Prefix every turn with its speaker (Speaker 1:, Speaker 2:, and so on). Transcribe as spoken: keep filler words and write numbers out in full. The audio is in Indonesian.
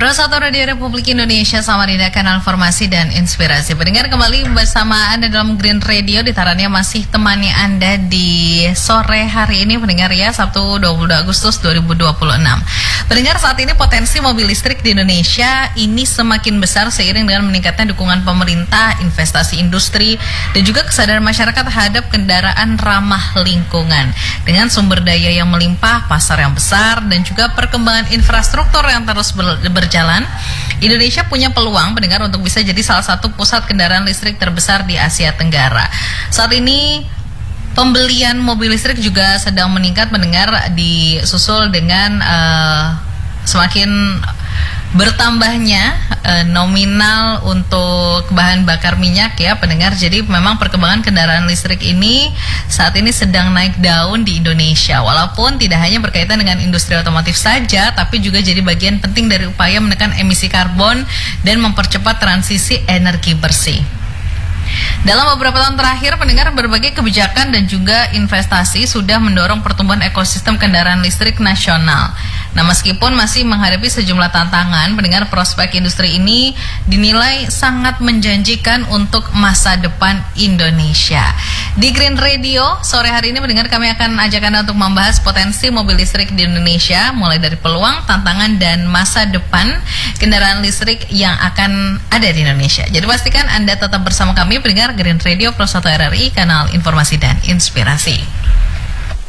Speaker 1: Pro satu Radio Republik Indonesia, Samarinda, kanal informasi dan inspirasi. Pendengar, kembali bersama Anda dalam Green Radio. Ditarannya masih temani Anda di sore hari ini, pendengar ya, Sabtu dua puluh dua Agustus dua ribu dua puluh enam. Pendengar, saat ini potensi mobil listrik di Indonesia ini semakin besar seiring dengan meningkatnya dukungan pemerintah, investasi industri, dan juga kesadaran masyarakat terhadap kendaraan ramah lingkungan. Dengan sumber daya yang melimpah, pasar yang besar, dan juga perkembangan infrastruktur yang terus ber berjalan, Indonesia punya peluang, pendengar, untuk bisa jadi salah satu pusat kendaraan listrik terbesar di Asia Tenggara. Saat ini pembelian mobil listrik juga sedang meningkat, pendengar, disusul dengan uh, semakin bertambahnya uh, nominal untuk bahan bakar minyak ya, pendengar. Jadi memang perkembangan kendaraan listrik ini saat ini sedang naik daun di Indonesia. Walaupun tidak hanya berkaitan dengan industri otomotif saja, tapi juga jadi bagian penting dari upaya menekan emisi karbon dan mempercepat transisi energi bersih. Dalam beberapa tahun terakhir, pendengar, berbagai kebijakan dan juga investasi sudah mendorong pertumbuhan ekosistem kendaraan listrik nasional. Nah, meskipun masih menghadapi sejumlah tantangan, pendengar, prospek industri ini dinilai sangat menjanjikan untuk masa depan Indonesia. Di Green Radio, sore hari ini, pendengar, kami akan ajak Anda untuk membahas potensi mobil listrik di Indonesia, mulai dari peluang, tantangan, dan masa depan kendaraan listrik yang akan ada di Indonesia. Jadi pastikan Anda tetap bersama kami, pendengar Green Radio Pro satu R R I, kanal informasi dan inspirasi.